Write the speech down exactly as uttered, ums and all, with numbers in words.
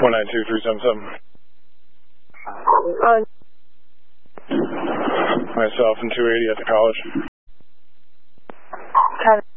one nine two three seven seven. Uh, Myself and two eighty at the college. kind of